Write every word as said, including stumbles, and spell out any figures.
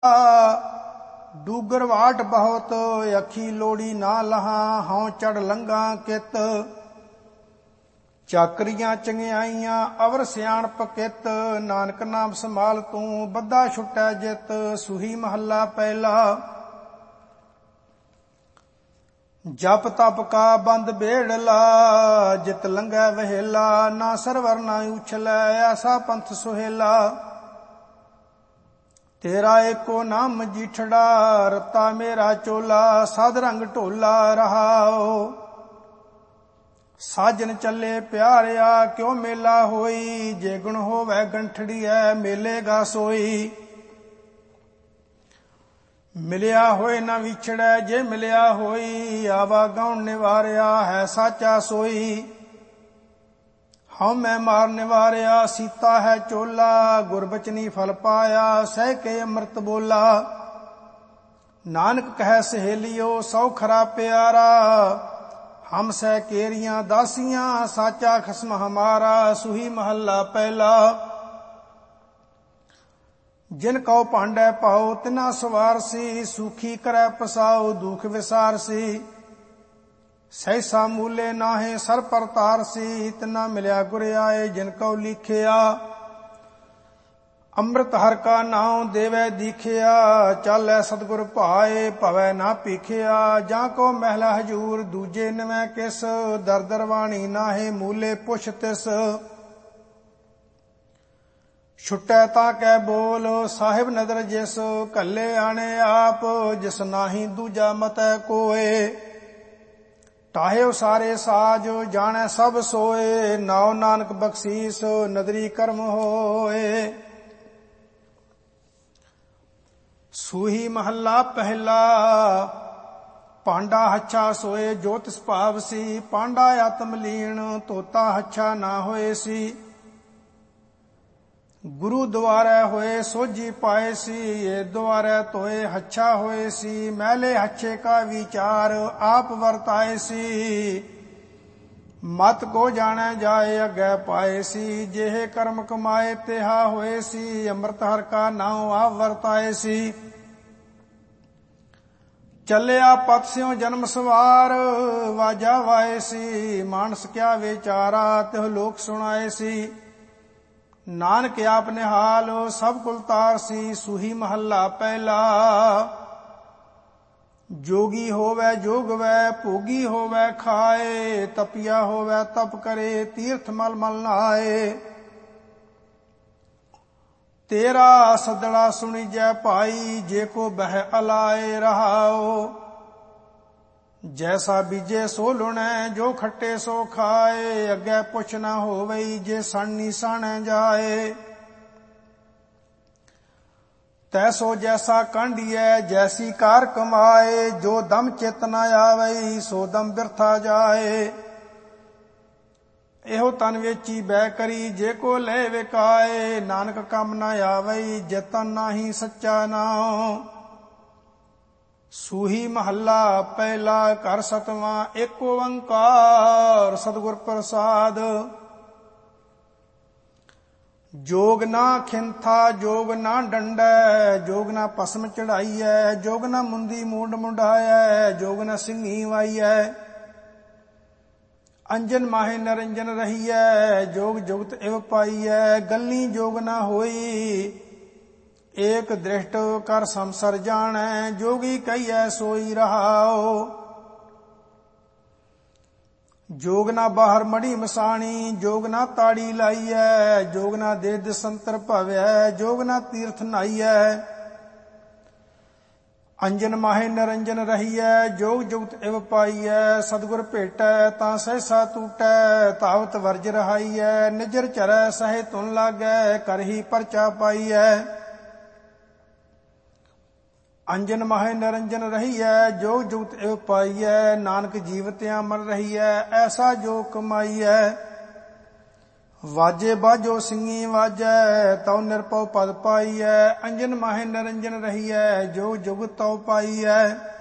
ਡੂਗਰ ਵਾਟ ਬਹੁਤ ਅੱਖੀ ਲੋੜੀ ਨਾ ਲਹਾਂ, ਹਉ ਚੜ ਲੰਘਾਂ ਕਿਤ। ਚਾਕਰੀਆਂ ਚੰਗਿਆਈਆਂ ਅਵਰ ਸਿਆਣਪ ਕਿਤ, ਨਾਨਕ ਨਾਮ ਸੰਭਾਲ ਤੂੰ ਬੱਧਾ ਛੁਟੈ ਜਿਤ। ਸੂਹੀ ਮਹੱਲਾ ਪਹਿਲਾ। ਜਪ ਤਪ ਕਾ ਬੰਦ ਬੇੜਲਾ, ਜਿਤ ਲੰਘੈ ਵਹੇਲਾ। ਨਾ ਸਰਵਰ ਨਾ ਉਛਲੈ, ਐਸਾ ਪੰਥ ਸੁਹੇਲਾ। ਤੇਰਾ ਏਕੋ ਨਾਮ ਜੀਠੜਾ, ਰਤਾ ਮੇਰਾ ਚੋਲਾ। ਸਾਧ ਰੰਗ ਢੋਲਾ ਰਹਾਓ, ਸਾਜਨ ਚੱਲੇ ਪਿਆਰਿਆ। ਕਿਉ ਮੇਲਾ ਹੋਈ, ਜੇ ਗੁਣ ਹੋਵੈ ਗੰਠੜੀਐ ਮੇਲੇਗਾ ਸੋਈ। ਮਿਲਿਆ ਹੋਏ ਨਾ ਵਿਛੜੈ, ਜੇ ਮਿਲਿਆ ਹੋਈ। ਆਵਾ ਗਾਉਣ ਨਿਵਾਰਿਆ ਹੈ ਸਾਚਾ ਸੋਈ। ਹਉ ਮੈਂ ਮਾਰ ਨਿਵਾਰਿਆ, ਸੀਤਾ ਹੈ ਚੋਲਾ। ਗੁਰਬਚਨੀ ਫਲ ਪਾਇਆ, ਸਹਿ ਕੇ ਅੰਮ੍ਰਿਤ ਬੋਲਾ। ਨਾਨਕ ਕਹੈ ਸਹੇਲਿਓ ਸੌ ਖਰਾ ਪਿਆਰਾ। ਹਮ ਸਹਿ ਕੇਰੀਆਂ ਦਾਸੀਆਂ, ਸਾਚਾ ਖਸਮ ਹਮਾਰਾ। ਸੂਹੀ ਮਹੱਲਾ ਪਹਿਲਾ। ਜਿਨ ਕਉ ਭਾਂਡੈ ਪਾਉ, ਤਿਨਾ ਸਵਾਰਸੀ। ਸੂਖੀ ਕਰੈ ਪਸਾਉ, ਦੁਖ ਵਿਸਾਰਸੀ। ਸਹਿਸਾ ਮੂਲੇ ਨਾਹੇ ਸਰ ਪਰ ਤਾਰਸੀ। ਤਿਨਾ ਮਿਲਿਆ ਗੁਰ ਆਏ, ਜਿਨ ਕਉ ਲਿਖਿਆ। ਅੰਮ੍ਰਿਤ ਹਰਿ ਕਾ ਨਾਉ ਦੇਵੈ ਦੀਖਿਆ। ਚਾਲੈ ਸਤਿਗੁਰ ਭਾਏ, ਭਵੈ ਨਾ ਪੀਖਿਆ। ਜਾਂ ਕੋ ਮਹਿਲਾ ਹਜੂਰ, ਦੂਜੇ ਨਵੈ ਕਿਸ। ਦਰ ਦਰਵਾਣੀ ਨਾਹੇ, ਮੂਲੇ ਪੁੱਛ ਤਿਸ। ਛੁਟੈ ਤਾਂ ਕੈ ਬੋਲ, ਸਾਹਿਬ ਨਦਰ ਜਿਸ। ਕੱਲੇ ਆਣੇ ਆਪ, ਜਿਸ ਨਾਹੀ ਦੂਜਾ ਮਤੈ ਕੋਏ। ਟਾਹਿਓ ਸਾਰੇ ਸਾਜ, ਜਾਣੈ ਸਭ ਸੋਏ। ਨਾਉ ਨਾਨਕ ਬਖਸ਼ੀਸ, ਨਦਰੀ ਕਰਮ ਹੋਏ। ਸੂਹੀ ਮਹੱਲਾ ਪਹਿਲਾ। ਪਾਂਡਾ ਹੱਛਾ ਸੋਏ, ਜੋ ਤਿਸ ਭਾਵ ਸੀ। ਪਾਂਡਾ ਆਤਮ ਲੀਣ, ਤੋਤਾ ਹੱਛਾ ਨਾ ਹੋਏ ਸੀ। ਗੁਰੂ ਦੁਆਰੈ ਹੋਏ, ਸੋਝੀ ਪਾਏ ਸੀ। ਇਹ ਦੁਆਰੈ ਤੋਏ, ਹੱਛਾ ਹੋਏ ਸੀ। ਮੈਲੇ ਹੱਛੇ ਕਾ ਵਿਚਾਰ, ਆਪ ਵਰਤਾਏ ਸੀ। ਮਤ ਕੋ ਜਾਣੈ ਜਾਏ, ਅੱਗੇ ਪਾਏ ਸੀ। ਜਿਹੇ ਕਰਮ ਕਮਾਏ, ਤਿਹਾ ਹੋਏ ਸੀ। ਅੰਮ੍ਰਿਤ ਹਰਿ ਕਾ ਨਾਉ ਆਪ ਵਰਤਾਏ ਸੀ। ਚੱਲਿਆ ਪਤ ਸਿਉ ਜਨਮ ਸਵਾਰ, ਵਾਜਾ ਵਾਏ ਸੀ। ਮਾਨਸ ਕਿਆ ਵਿਚਾਰਾ, ਤਿਹ ਲੋਕ ਸੁਣਾਏ ਸੀ। ਨਾਨਕ ਆਪ ਨਿਹਾਲ, ਸਭ ਕੁਲ ਤਾਰ ਸੀ। ਸੂਹੀ ਮਹੱਲਾ ਪਹਿਲਾ। ਜੋਗੀ ਹੋਵੈ ਜੋਗਵੈ, ਭੋਗੀ ਹੋਵੈ ਖਾਏ। ਤਪਿਆ ਹੋਵੈ ਤਪ ਕਰੇ, ਤੀਰਥ ਮਲ ਮਲ ਨਹਾਏ। ਤੇਰਾ ਸੱਦੜਾ ਸੁਣੀਜੈ ਭਾਈ, ਜੇ ਕੋ ਬਹਿ ਅਲਾਏ ਰਹਾਓ। ਜੈਸਾ ਬੀਜੇ ਸੋ ਲੁਣੈ, ਜੋ ਖੱਟੇ ਸੋ ਖਾਏ। ਅੱਗੇ ਪੁੱਛ ਨਾ ਹੋਵਈ, ਜੇ ਸਣ ਸਾਣੈ ਜਾਏ। ਤੈਸੋ ਜੈਸਾ ਕਾਂਢੀਐ, ਜੈਸੀ ਕਾਰ ਕਮਾਏ। ਜੋ ਦਮ ਚਿਤ ਨਾ ਆਵਈ, ਸੋ ਦਮ ਬਿਰਥਾ ਜਾਏ। ਇਹੋ ਤਨ ਵੇਚੀ ਬੈ ਕਰੀ, ਜੇ ਕੋ ਲੈ ਵਿਕਾਏ। ਨਾਨਕ ਕੰਮ ਨਾ ਆਵਈ, ਜੇ ਤਨ ਨਾਹੀ ਸੱਚਾ ਨਾਉ। ਸੂਹੀ ਮਹੱਲਾ ਪਹਿਲਾ। ਘਰ ਸਤਵਾਂ, ਏਕ ਓੰਕਾਰ ਸਤਿਗੁਰ ਪ੍ਰਸਾਦ। ਜੋਗ ਨਾ ਖਿੰਥਾ, ਜੋਗ ਨਾ ਡੰਡੈ। ਜੋਗ ਨਾ ਭਸਮ ਚੜਾਈਐ, ਜੋਗ ਨਾ ਮੁੰਦੀ ਮੂੰਡ ਮੁੰਡਾਇਐ। ਜੋਗ ਨਾ ਸਿੰਘੀ ਵਾਈਐ, ਅੰਜਨ ਮਾਹੇ ਨਰੰਜਨ ਰਹੀਐ। ਜੋਗ ਜੁਗਤ ਇਵ ਪਾਈਐ, ਗੱਲੀ ਜੋਗ ਨਾ ਹੋਈ। ਏਕ ਦ੍ਰਿਸ਼ਟ ਕਰ ਸੰਸਰ ਜਾਣੈ, ਜੋਗੀ ਕਹੀਐ ਸੋਈ ਰਹਾਓ। ਜੋਗ ਨਾ ਬਾਹਰ ਮੜੀ ਮਸਾਣੀ, ਜੋਗ ਨਾ ਤਾੜੀ ਲਾਈਐ। ਜੋਗ ਨਾ ਦੇਹ ਦਿਸੰਤਰ ਭਵੈ, ਜੋਗ ਨਾ ਤੀਰਥ ਨਾਈਐ। ਅੰਜਨ ਮਾਹੇ ਨਰੰਜਨ ਰਹੀਐ, ਜੋਗ ਜੁਗਤ ਇਵ ਪਾਈਐ। ਸਤਿਗੁਰ ਭੇਟੈ ਤਾਂ ਸਹਿਸਾ ਟੂਟੈ, ਤਾਵਤ ਵਰਜ ਰਹਾਈਐ। ਨਿਜਰ ਚਰੈ ਸਹਿ ਧੁਨ ਲਾਗੈ, ਕਰਹੀ ਪਰਚਾ ਪਾਈਐ। ਅੰਜਨ ਮਾਹੇ ਨਰੰਜਨ ਰਹੀਐ, ਜੋਗ ਜੁਗਤ ਇਵ ਪਾਈਐ। ਨਾਨਕ ਜੀਵਤਿਆਂ ਮਰ ਰਹੀਐ, ਐਸਾ ਜੋ ਕਮਾਈਐ। ਵਾਜੇ ਬਾਜੋ ਸਿੰਘੀ ਵਾਜੈ, ਤਉ ਨਿਰਭਉ ਪਦ ਪਾਈਐ। ਅੰਜਨ ਮਾਹੇ ਨਰੰਜਨ ਰਹੀਐ, ਜੋਗ ਜੁਗਤ ਤਉ ਪਾਈਐ।